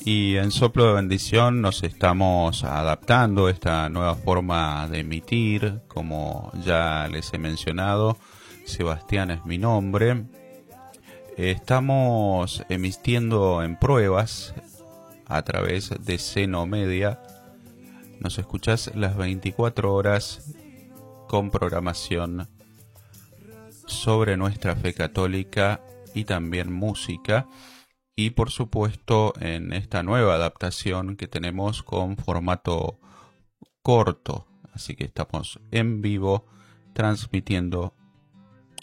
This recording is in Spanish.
Y en Soplo de Bendición nos estamos adaptando a esta nueva forma de emitir. Como ya les he mencionado, Sebastián es mi nombre. Estamos emitiendo en pruebas a través de Seno Media. Nos escuchás las 24 horas con programación sobre nuestra fe católica y también música. Y por supuesto en esta nueva adaptación que tenemos con formato corto. Así que estamos en vivo transmitiendo